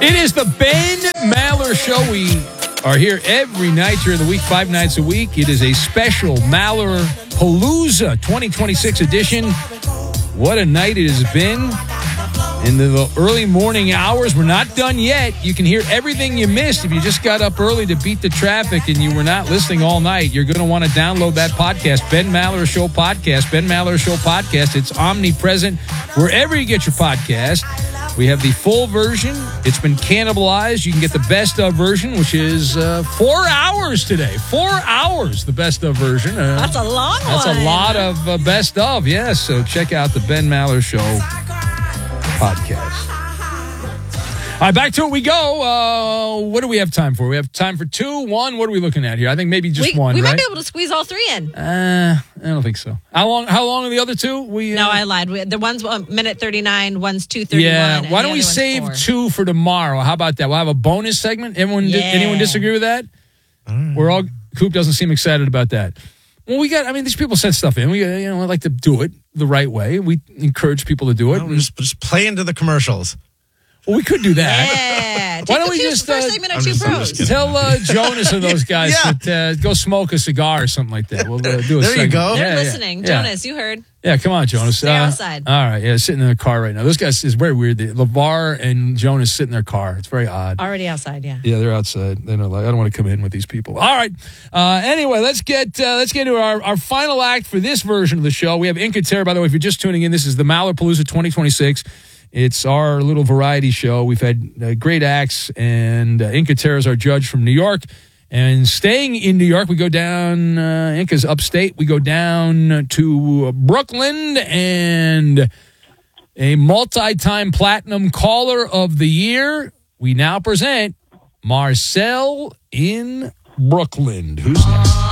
It is the Ben Maller Show. We are here every night during the week, 5 nights a week. It is a special Maller Palooza 2026 edition. What a night it has been. In the early morning hours, we're not done yet. You can hear everything you missed. If you just got up early to beat the traffic and you were not listening all night, you're going to want to download that podcast, Ben Maller Show Podcast. Ben Maller Show Podcast. It's omnipresent wherever you get your podcast. We have the full version. It's been cannibalized. You can get the best of version, which is 4 hours today. 4 hours, the best of version. That's a long one. That's a lot of best of, yes. So check out the Ben Maller Show Podcast. All right, back to it we go. What do we have time for? We have time for 2, 1. What are we looking at here? I think maybe just one, we right? might be able to squeeze all 3 in. I don't think so. How long are the other 2? No, I lied. The one's 1:39, one's 2:31. Yeah, why don't we save 4. 2 for tomorrow? How about that? We'll have a bonus segment. Anyone disagree with that? Coop doesn't seem excited about that. Well, these people send stuff in. I like to do it the right way. We encourage people to do it. Just play into the commercials. Well, we could do that. Yeah. Why don't we just first segment of 2 pros? tell Jonas and those guys that go smoke a cigar or something like that. We'll do a There segment. you go. They're listening. Yeah. Jonas, you heard. Yeah, come on, Jonas. Stay outside. All right, sitting in the car right now. Those guys is very weird. LeVar and Jonas sit in their car. It's very odd. Already outside, yeah. Yeah, they're outside. They're not like, I don't want to come in with these people. All right. Anyway, let's get into our final act for this version of the show. We have Inca Terra. By the way, if you're just tuning in, this is the Maller Palooza 2026. It's our little variety show. We've had great acts, and Inca Terra is our judge from New York. And staying in New York, we go down, Inca's upstate. We go down to Brooklyn, and a multi-time platinum caller of the year. We now present Marcel in Brooklyn. Who's next?